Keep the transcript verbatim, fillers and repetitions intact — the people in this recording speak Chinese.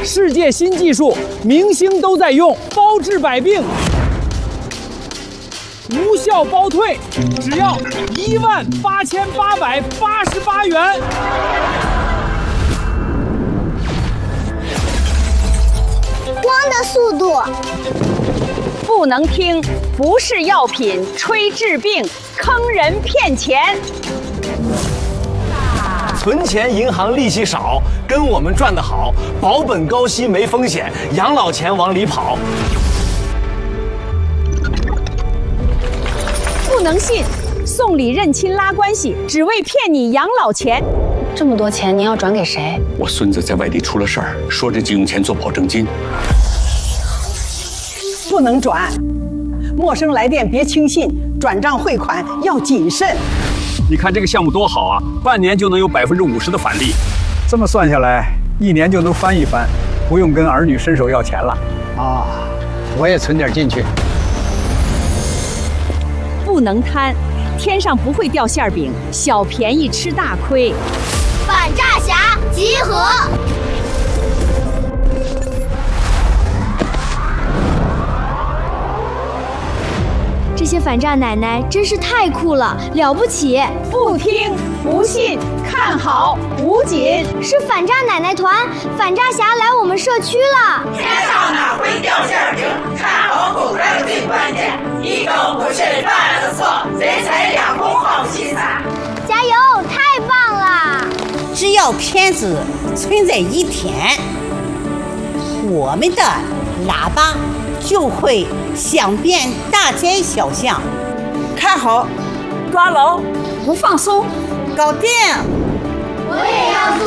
世界新技术，明星都在用，包治百病，无效包退，只要一万八千八百八十八元。 光的速度。 不能听，不是药品，吹治病，坑人骗钱。 存钱银行利息少，跟我们赚得好，保本高息没风险，养老钱往里跑。 不能信，送礼认亲拉关系，只为骗你养老钱。 这么多钱，您要转给谁？ 我孙子在外地出了事儿，说这急用钱做保证金。 不能转，陌生来电别轻信，转账汇款要谨慎。 你看这个项目多好啊，半年就能有百分之五十的返利，这么算下来，一年就能翻一番，不用跟儿女伸手要钱了。啊，我也存点进去。 不能贪，天上不会掉馅饼，小便宜吃大亏。 反诈侠集合。这些反诈奶奶真是太酷了，了不起！ 不听不信，看好吴瑾是反诈奶奶团，反诈侠来我们社区了。 天上哪会掉馅饼？看好狗蛋最关键，一个不慎犯了个错，人财两空好心酸。 加油，太棒了！ 只要骗子存在一天，我们的喇叭就会响遍大街小巷。 看好，抓牢，不放松，搞定！ 我也要做。